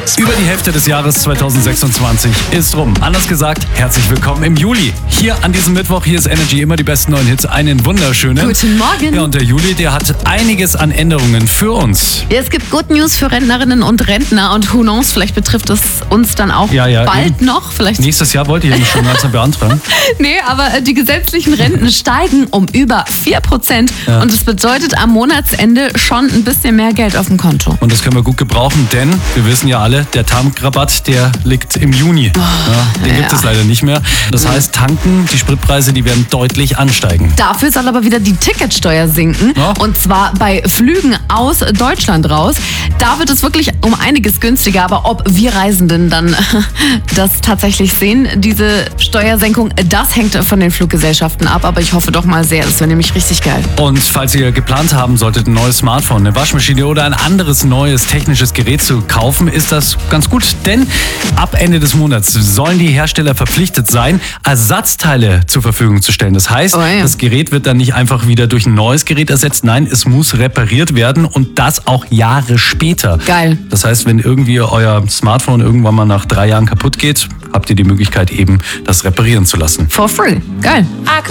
Über die Hälfte des Jahres 2026 ist rum. Anders gesagt, herzlich willkommen im Juli. Hier an diesem Mittwoch, hier ist Energy, immer die besten neuen Hits. Einen wunderschönen Guten Morgen. Ja, und der Juli, der hat einiges an Änderungen für uns. Ja, es gibt Good News für Rentnerinnen und Rentner und who knows, vielleicht betrifft es uns dann auch bald noch. Vielleicht Nächstes Jahr wollte ich ja schon langsam beantragen. Nee, aber die gesetzlichen Renten steigen um über 4% und das bedeutet am Monatsende schon ein bisschen mehr Geld auf dem Konto. Und das können wir gut gebrauchen, denn wir wissen ja alle, der Tankrabatt, der liegt im Juni. Den gibt es leider nicht mehr. Das heißt, tanken, die Spritpreise, die werden deutlich ansteigen. Dafür soll aber wieder die Ticketsteuer sinken. Ja. Und zwar bei Flügen aus Deutschland raus. Da wird es wirklich um einiges günstiger. Aber ob wir Reisenden dann das tatsächlich sehen, diese Steuersenkung, das hängt von den Fluggesellschaften ab. Aber ich hoffe doch mal sehr, das wäre nämlich richtig geil. Und falls ihr geplant haben solltet, ein neues Smartphone, eine Waschmaschine oder ein anderes neues technisches Gerät zu kaufen, ist das ganz gut. Denn ab Ende des Monats sollen die Hersteller verpflichtet sein, Ersatzteile zur Verfügung zu stellen. Das heißt, das Gerät wird dann nicht einfach wieder durch ein neues Gerät ersetzt. Nein, es muss repariert werden und das auch Jahre später. Geil. Das heißt, wenn irgendwie euer Smartphone irgendwann mal nach 3 Jahren kaputt geht, habt ihr die Möglichkeit eben, das reparieren zu lassen. For free. Geil.